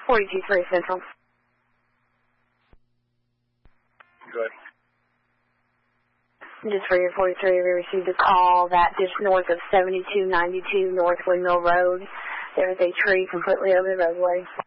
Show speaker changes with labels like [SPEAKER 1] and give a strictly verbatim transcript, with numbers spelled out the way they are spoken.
[SPEAKER 1] forty-two three Central.
[SPEAKER 2] Good.
[SPEAKER 1] Just for your forty-three, we received a call that just north of seventy-two ninety-two North Windmill Road, there was a tree completely over the roadway.